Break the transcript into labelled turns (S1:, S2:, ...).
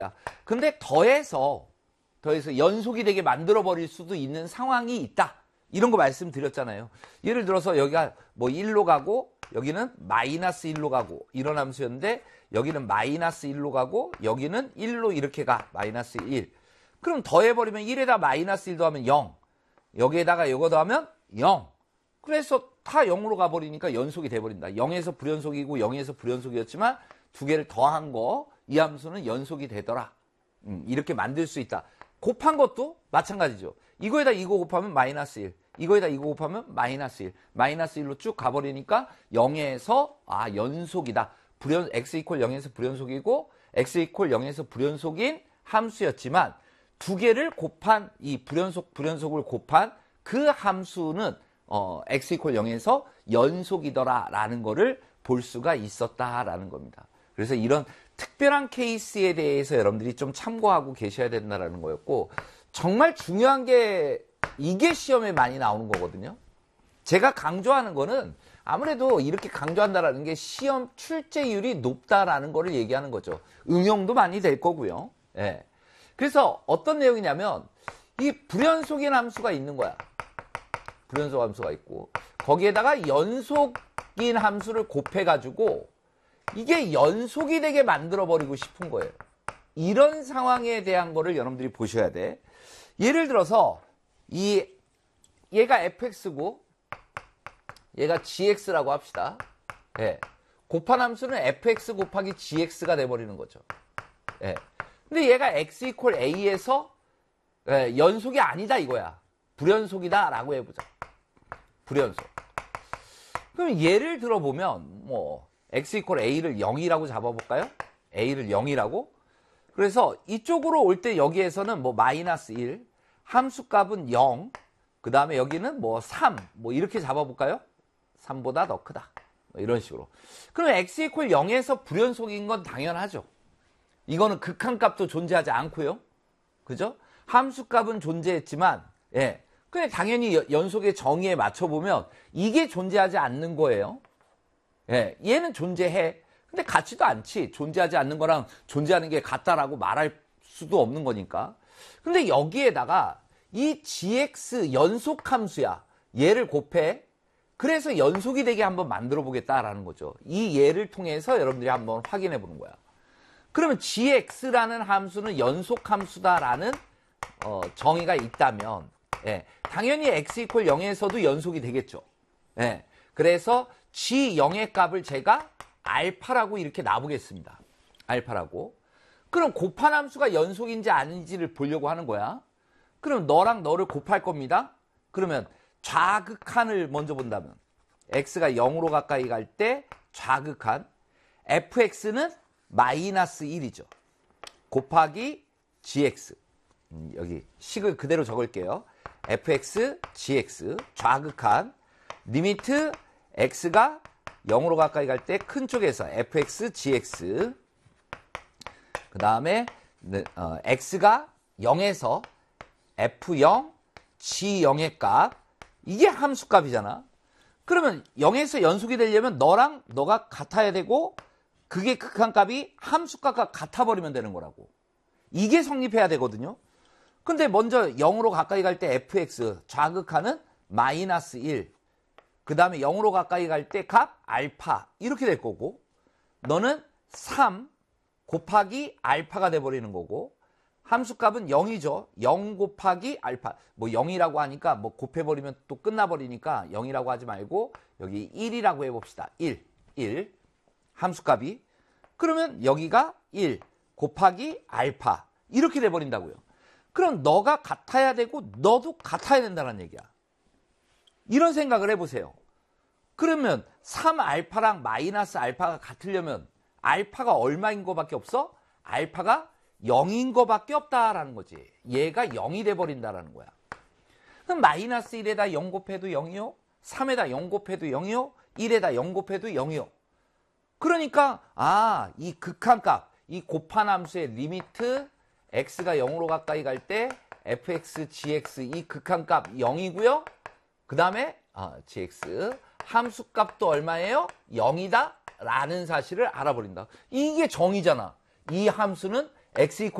S1: 근데 더해서 연속이 되게 만들어 버릴 수도 있는 상황이 있다. 이런 거 말씀드렸잖아요. 예를 들어서 여기가 뭐 1로 가고 여기는 마이너스 1로 가고 이런 함수였는데 여기는 마이너스 1로 가고 여기는 1로 이렇게 가. 마이너스 1. 그럼 더해버리면 1에다 마이너스 1 더하면 0. 여기에다가 이거 더하면 0. 그래서 다 0으로 가버리니까 연속이 돼버린다. 0에서 불연속이고 0에서 불연속이었지만 두 개를 더한 거 이 함수는 연속이 되더라. 이렇게 만들 수 있다. 곱한 것도 마찬가지죠. 이거에다 이거 곱하면 마이너스 1. 이거에다 이거 곱하면 마이너스 1. 마이너스 1로 쭉 가버리니까 0에서 연속이다. x 이퀄 0에서 불연속이고 x 이퀄 0에서 불연속인 함수였지만 두 개를 곱한 이 불연속을 곱한 그 함수는 x 이퀄 0에서 연속이더라라는 거를 볼 수가 있었다라는 겁니다. 그래서 이런 특별한 케이스에 대해서 여러분들이 좀 참고하고 계셔야 된다라는 거였고, 정말 중요한 게 이게 시험에 많이 나오는 거거든요. 제가 강조하는 거는 아무래도 이렇게 강조한다라는 게 시험 출제율이 높다라는 거를 얘기하는 거죠. 응용도 많이 될 거고요. 예. 그래서 어떤 내용이냐면 이 불연속인 함수가 있는 거야. 불연속 함수가 있고 거기에다가 연속인 함수를 곱해가지고 이게 연속이 되게 만들어버리고 싶은 거예요. 이런 상황에 대한 거를 여러분들이 보셔야 돼. 예를 들어서 얘가 fx고 얘가 gx라고 합시다. 예. 곱한 함수는 fx 곱하기 gx가 돼버리는 거죠. 예. 근데 얘가 x 이퀄 a에서 연속이 아니다 이거야. 불연속이다 라고 해보자. 불연속. 그럼 예를 들어보면 뭐 x 이퀄 a를 0이라고 잡아볼까요? a를 0이라고? 그래서 이쪽으로 올 때 여기에서는 뭐 마이너스 1, 함수값은 0, 그 다음에 여기는 뭐 3, 뭐 이렇게 잡아볼까요? 3보다 더 크다. 뭐 이런 식으로. 그럼 x 이퀄 0에서 불연속인 건 당연하죠. 이거는 극한값도 존재하지 않고요. 그죠? 함수값은 존재했지만, 예. 근데 당연히 연속의 정의에 맞춰보면 이게 존재하지 않는 거예요. 예. 얘는 존재해. 근데 같지도 않지. 존재하지 않는 거랑 존재하는 게 같다라고 말할 수도 없는 거니까. 근데 여기에다가 이 gx 연속 함수야. 얘를 곱해. 그래서 연속이 되게 한번 만들어 보겠다라는 거죠. 이 예를 통해서 여러분들이 한번 확인해 보는 거야. 그러면 gx라는 함수는 연속 함수다라는 정의가 있다면, 예, 당연히 x 이퀄 0에서도 연속이 되겠죠. 예, 그래서 g0의 값을 제가 알파라고 이렇게 놔보겠습니다. 알파라고. 그럼 곱한 함수가 연속인지 아닌지를 보려고 하는 거야. 그럼 너랑 너를 곱할 겁니다. 그러면 좌극한을 먼저 본다면 x가 0으로 가까이 갈 때 좌극한 fx는 마이너스 1이죠. 곱하기 gx. 여기 식을 그대로 적을게요. fx, gx 좌극한 리미트 x가 0으로 가까이 갈 때 큰 쪽에서 fx, gx 그 다음에 x가 0에서 f0, g0의 값 이게 함수값이잖아. 그러면 0에서 연속이 되려면 너랑 너가 같아야 되고 그게 극한값이 함수값과 같아버리면 되는 거라고. 이게 성립해야 되거든요. 근데 먼저 0으로 가까이 갈 때 fx 좌극하는 마이너스 1 그 다음에 0으로 가까이 갈 때 값 알파 이렇게 될 거고 너는 3 곱하기 알파가 돼버리는 거고 함수값은 0이죠. 0 곱하기 알파. 뭐 0이라고 하니까 뭐 곱해버리면 또 끝나버리니까 0이라고 하지 말고 여기 1이라고 해봅시다. 1 함수값이. 그러면 여기가 1 곱하기 알파 이렇게 돼버린다고요. 그럼 너가 같아야 되고 너도 같아야 된다는 얘기야. 이런 생각을 해보세요. 그러면 3알파랑 마이너스 알파가 같으려면 알파가 얼마인 거밖에 없어? 알파가 0인 거밖에 없다라는 거지. 얘가 0이 돼버린다라는 거야. 그럼 마이너스 1에다 0 곱해도 0이요. 3에다 0 곱해도 0이요. 1에다 0 곱해도 0이요. 그러니까 이 극한값, 이 곱한 함수의 리미트 x가 0으로 가까이 갈 때 fx, gx 이 극한값 0이고요. 그 다음에 gx 함수값도 얼마예요? 0이다 라는 사실을 알아버린다. 이게 정의잖아. 이 함수는 x